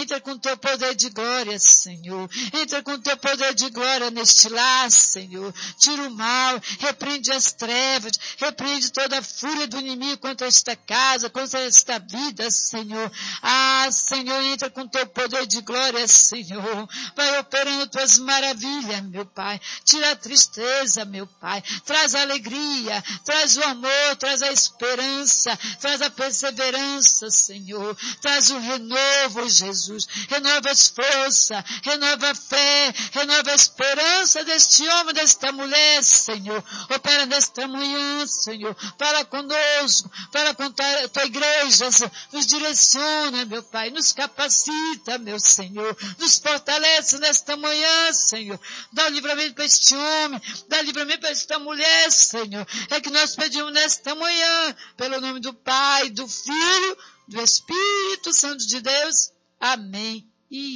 Entra com teu poder de glória, Senhor. Entra com teu poder de glória neste lar, Senhor. Tira o mal, repreende as trevas, repreende toda a fúria do inimigo contra esta casa, contra esta vida, Senhor. Senhor, entra com teu poder de glória, Senhor. Vai operando tuas maravilhas, meu Pai. Tira a tristeza, meu Pai. Traz a alegria, traz o amor, traz a esperança, traz a perseverança, Senhor. Traz o renovo, Jesus. Renova as forças, renova a fé, renova a esperança deste homem, desta mulher, Senhor. Opera nesta manhã, Senhor. Fala conosco, fala com tua igreja, nos direciona, meu Pai, nos capacita, meu Senhor, nos fortalece nesta manhã, Senhor. Dá livramento para este homem, dá livramento para esta mulher, Senhor. É que nós pedimos nesta manhã, pelo nome do Pai, do Filho, do Espírito Santo de Deus. Amém.